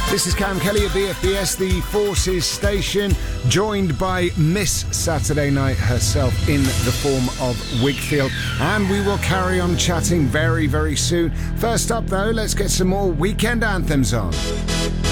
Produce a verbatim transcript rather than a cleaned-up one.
This is Cam Kelly at B F B S, the Forces station, joined by Miss Saturday Night herself in the form of Wigfield. And we will carry on chatting very, very soon. First up, though, let's get some more weekend anthems on.